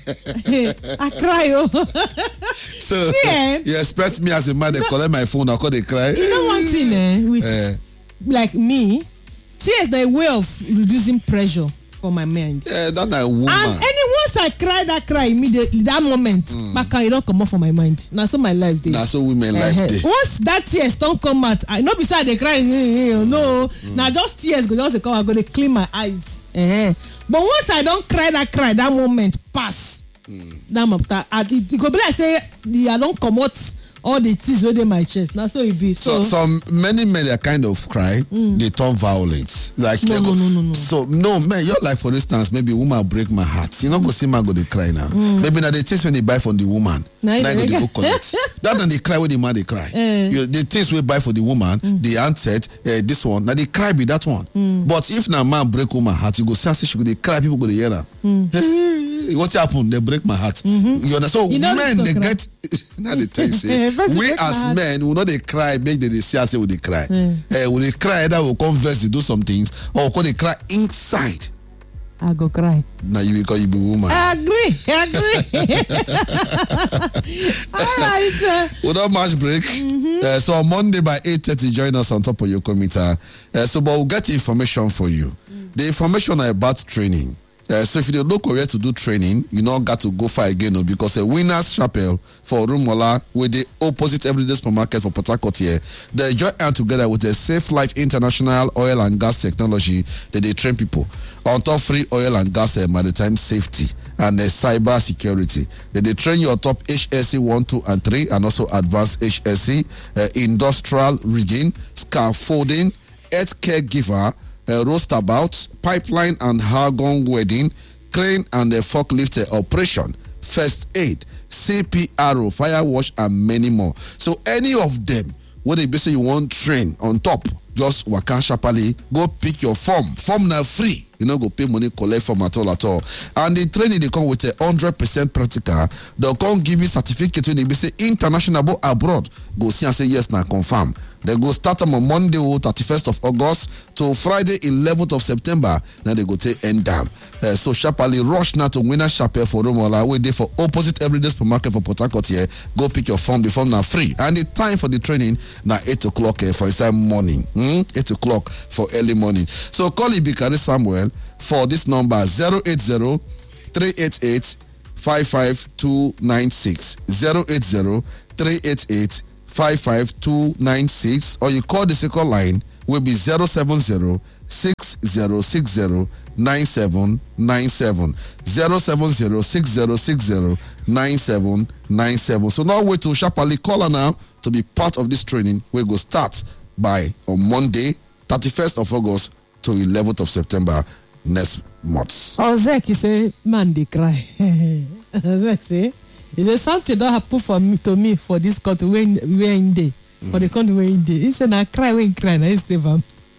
I cry, yo. So See, eh? you expect me as a man they collect my phone, I call they cry. You know one thing, eh? With Eh, like me, tears are a way of reducing pressure for my mind. yeah, that na woman. And any once I cry that cry immediately, that moment, back can you don't come off from my mind. Now so my life day. Na so women life Eh-heh. dey. Once that tears don't come out, I no be say I dey cry. eh, eh, no, now just tears go just dey come. I go dey clean my eyes. Eh-heh. But once I don't cry that cry, that moment pass. That moment, I, it, it go be like say I don't come out all the tears within my chest. Now so it be. So, So, some many men they kind of cry, they turn violent. Like No, they go, no, no, no, no. So no man, you're like for instance, maybe woman break my heart. You not go see man go they cry now. Maybe now the things when they buy from the woman, Now now you go they dey- go collect. That than they cry when the man they cry. Eh. You, the things we buy for the woman, the handset, uh, this one, now they cry be that one. But if now man break woman heart, you go see she go they cry, people go they hear her. Hey, what happened? They break my heart. You understand? So You know men this they to cry. get now they tell you say, First we break my as heart. men we know they cry, make they, they see us say we they cry. Eh, when they cry, either we'll converse to do some things, or we'll they cry inside. I go cry. Now you because you be woman. I agree. I agree. All right. Uh, Without much break. Uh, so on Monday by eight thirty, join us on top of your computer. Uh, so, but we'll get information for you. The information are about training. Uh, so if you don't look where to do training, you not got to go far again, no, because a winner's chapel for Rumola with the opposite everyday supermarket for Port Harcourt here, they join hand together with a Safe Life International Oil and Gas Technology that they train people on top free oil and gas and maritime safety and uh, cyber security. They, they train you on top H S C one, two, and three, and also advanced H S C, uh, industrial rigging, scaffolding, earth caregiver, uh, roastabout, pipeline and argon welding, crane and uh, forklift uh, operation, first aid, C P R O, fire wash, and many more. So any of them, what they basically you want train on top, just waka sharply, go pick your form. Form now free. You know, go pay money, collect form at all at all. And the training they come with a hundred percent practical. They'll come give you certificate when they be say international abroad. Go see and say yes now confirm. They go start them on Monday, thirty-first of August to Friday, eleventh of September. Now they go take end down. Uh, so sharply rush now to Winner Chapel for Romola. We there for opposite everyday supermarket for Port Harcourt here. Go pick your form. The form now free. And the time for the training now eight o'clock uh, for inside morning. Hmm? eight o'clock for early morning. So call Ibikari Samuel for this number zero eight zero, three eight eight, five five two nine six. zero eight zero, three eight eight, five five two nine six, or you call the second line will be zero seven zero, six zero six zero, nine seven nine seven. zero seven zero, six zero six zero, nine seven nine seven. So now wait to sharply call her now to be part of this training. We go start by on Monday, thirty-first of August to eleventh of September next month. Ozek, he say, man, they cry. Ozek say, he say, something don't happen for me to me for this country when we are in day. Mm. For the country we are in day. He said, I cry when cry, I save him.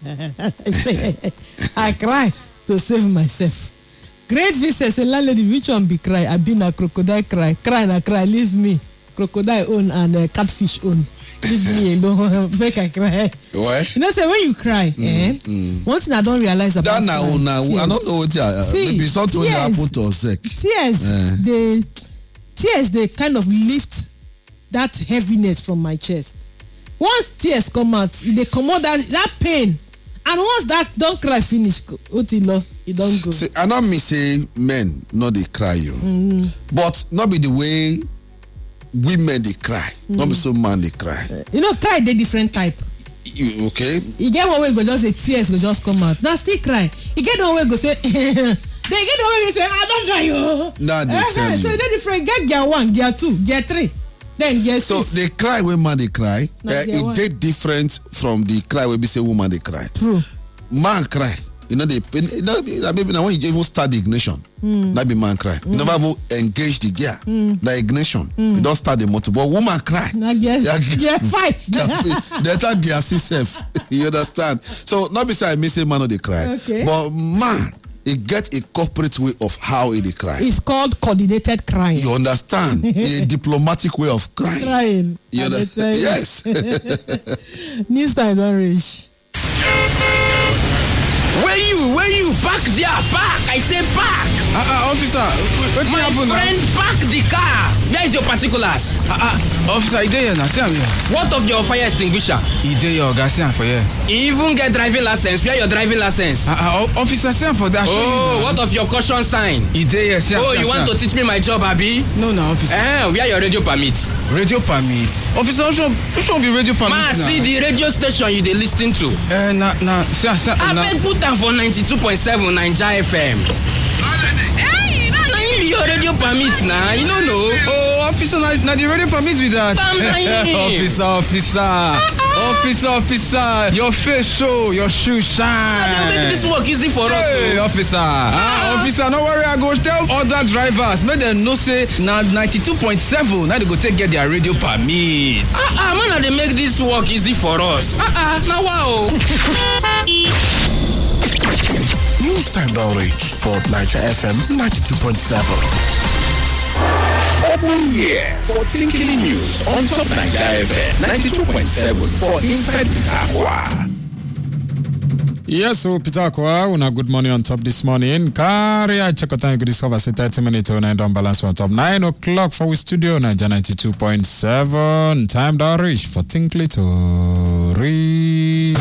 I cry to save myself. Great visit, say, landlady, which one be cry? I been a crocodile cry. Cry na cry, leave me. Crocodile own and uh, catfish own. Leave me alone, make I cry. Why? You know, say when you cry, mm, eh? Mm. One thing I don't realize about that now, now I don't know what uh, maybe something will happen to us. Tears, eh. they tears, they kind of lift that heaviness from my chest. Once tears come out, they come out that that pain, and once that don't cry finish, Otilo, it don't go. See, I don't mean say men not they cry you, mm. but not be the way. Women they cry, mm. not be so man they cry. Uh, you know, cry they different type. You, okay. You get one way go just say tears go just come out. Now still cry. You get one way go say. They get one way go say I don't cry you. Nah, they uh, tell you. So they different. Get gear one, gear two, gear three, then gear so six. So they cry when man they cry. Uh, it did different from the cry when we say woman they cry. True. Man cry. You know, they maybe now when you even start the ignition, mm. that be man cry. Mm. You never engage the gear, mm. the ignition. Mm. You don't start the motor, but woman cry. Now gear, gear five. They attack gear six F. You understand? So not beside me say man no they cry, okay. but man, it gets a corporate way of how it they cry. It's called coordinated crying. You understand? In a diplomatic way of crying. Crying. You understand? Yes. News time don't reach. Where you? Where you? Park there, park. I say park. Uh, uh, officer, what My happen friend, now? park the car. Where is your particulars? Uh, uh, officer, he dey here now. See am here. What of your fire extinguisher? He dey here, oga. See am for here. You even get driving license. Where your driving license? Uh, uh, officer, see am for that. Oh, what of your caution sign? He dey here. See am. Oh, you want to teach me my job, Abi? No, no, officer. Eh, where your radio permit? Radio permit. Officer, which one, which one be radio permit Ma, now? see the radio station you dey listen to. Eh, na, na, see, see, I na. beg put am for ninety-two point seven Naija F M. Hey, na na you be your radio permit na. You no know. Oh, officer, na, na the radio permit with that. officer, officer, uh-uh. officer, officer. Your face show, your shoe shine. Na dey make this work easy for us. Hey, officer. Uh-uh. Ah, officer, no worry. I go tell other drivers. Make them know say na ninety-two point seven. Now they go take get their radio permit. Ah, uh-uh, man, they make this work easy for us. Ah, uh-uh, now wow. News time don't reach for Naija F M ninety-two point seven. Open here for Tinkily News on top Naija F M ninety-two point seven for Inside Pitakwa. Yes, so Pitakwa, una good morning on top this morning. Carry I check out time you discover say thirty minutes to nine down balance on top nine o'clock for we studio Naija ninety-two point seven. Time don't reach for Tinkly to read.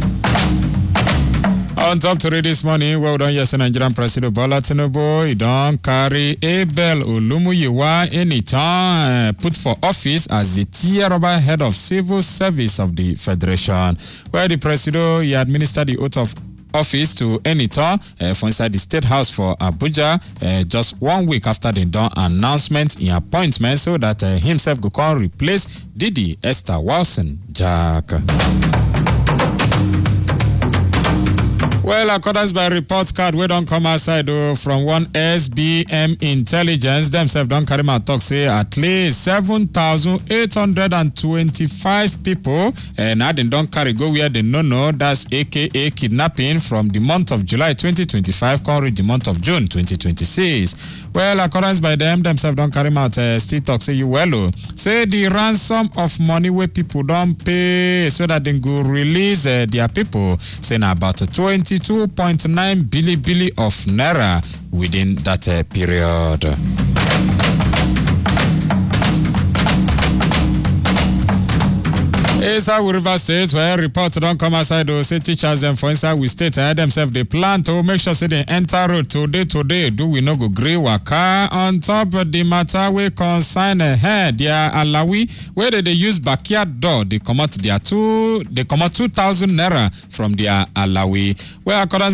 On top to read this morning, well done, yes, Nigerian President Bola Tinubu, he don't carry Abel Olumuyiwa anytime uh, put for office as the tier rubber head of civil service of the Federation, where the President he administered the oath of office to Eniton uh, for inside the State House for Abuja uh, just one week after the done announcement in appointment so that uh, himself go come replace Didi Esther Wilson Jack. Well, according by report card, we don't come outside oh, from one S B M Intelligence. Themselves don't carry my talk say at least seven thousand eight hundred twenty-five people and I don't carry go where they no no. That's A K A kidnapping from the month of July twenty twenty-five, current the month of June twenty twenty-six. Well, according by them, themselves don't carry out uh, still talk say you well oh. Say the ransom of money where people don't pay so that they go release uh, their people. Say now about twenty-two point nine billion billion of naira within that uh, period. Inside we River State, where reports don't come outside, those say teachers them for inside we state uh, themselves they plan to make sure say they enter road today today. Do we no go grey waka on top of the matter we consign ahead their alawi where they, they use backyard door they come out their two they come out two thousand naira from their alawi. Where according